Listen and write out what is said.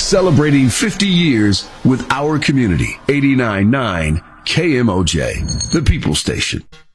celebrating 50 years with our community. 89.9 KMOJ, the People Station.